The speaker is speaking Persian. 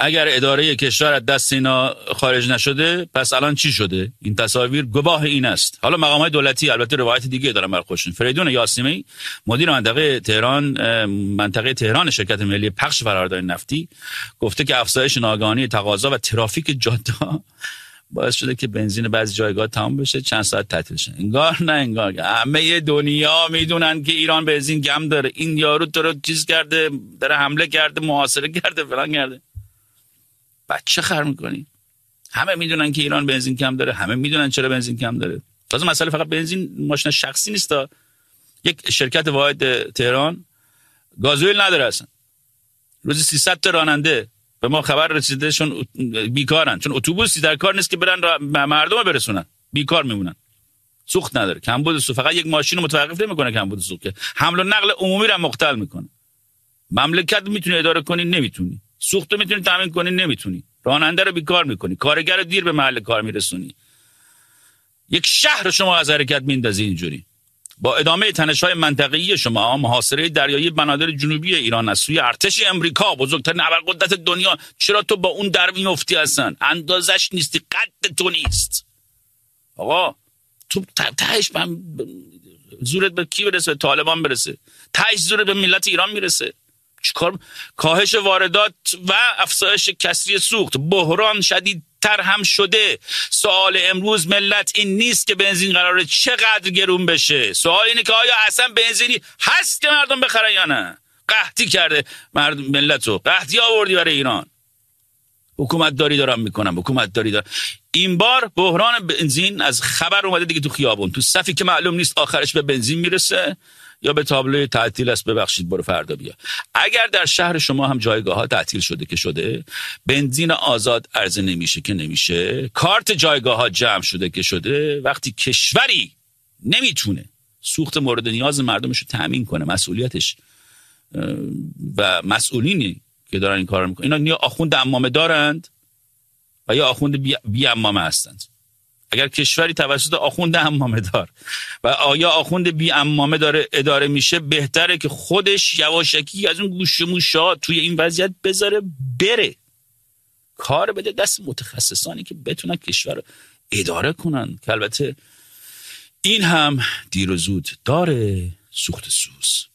اگر اداره کشور از دست اینا خارج نشده پس الان چی شده؟ این تصاویر گواه این است. حالا مقامات دولتی البته روایت دیگه دارن برای خودشون. فریدون یاسمی مدیر منطقه تهران شرکت ملی پخش فرآوردهای نفتی گفته که افزایش ناگهانی تقاضا و ترافیک جاده باعث شده که بنزین بعضی جایگاه تمام بشه، چند ساعت تعطیل شه. انگار همه دنیا میدونن که ایران بنزین کم داره. این یارو تو رو چیز کرده، داره حمله کرده، محاصره کرده، فلان کرده. بچه خر میکنی. همه میدونن که ایران بنزین کم داره، همه میدونن چرا بنزین کم داره. تازه مسئله فقط بنزین ماشین شخصی نیست. یک شرکت واحد تهران گازوئیل نداره اصلا. روزی 300 تا راننده به ما خبر رسیده شون بیکارن، چون اتوبوسی در کار نیست که برن مردم برسونن، بیکار میمونن. سوخت نداره، کمبود سوخت. فقط یک ماشین رو متوقف نمیکنه کمبود سوخت، که حمل و نقل عمومی رو مختل میکنه. مملکت میتونی اداره کنی، نمیتونی. سوخت رو میتونی تامین کنی، نمیتونی. راننده رو بیکار میکنی، کارگر رو دیر به محل کار میرسونی. یک شهر رو شما از حرکت میندازی اینجوری. با ادامه تنش‌های منطقه‌ای شما، محاصره دریایی بنادر جنوبی ایران از سوی ارتش امریکا، بزرگترین ابرقدرت دنیا، چرا تو با اون در میفتی؟ هستن اندازش نیستی، قد تو نیست. آقا تو تهش زورت به کی برسه؟ طالبان برسه. تهش زورت به ملت ایران میرسه. چیکار؟ کاهش واردات و افزایش کسری سوخت، بحران شدیدتر هم شده. سوال امروز ملت این نیست که بنزین قراره چقدر گرون بشه. سوال اینه که آیا اصلا بنزینی هست که مردم بخرن یا نه؟ قحطی کرده مردم، ملتو قحطی آوردی برای ایران. حکومت داری دارم میکنم، حکومت داری دارم. این بار بحران بنزین از خبر اومده دیگه تو خیابون، تو صفی که معلوم نیست آخرش به بنزین میرسه یا به تابلوی تعطیل است، ببخشید برو فردا بیا. اگر در شهر شما هم جایگاه ها تعطیل شده که شده، بنزین آزاد عرضه نمیشه که نمیشه، کارت جایگاه ها جمع شده که شده، وقتی کشوری نمیتونه سوخت مورد نیاز مردمش رو تامین کنه، مسئولیتش و مسئولینی که دارن این کارو میکنن، اینا یا آخوند عمامه دارند و یا آخوند بی عمامه هستند. اگر کشوری توسط آخوند عمامه دار و آیا آخوند بی عمامه داره اداره میشه، بهتره که خودش یواشکی از اون گوش موشا توی این وضعیت بذاره بره، کار بده دست متخصصانی که بتونن کشور رو اداره کنن، که البته این هم دیر و زود داره سوخت سوز.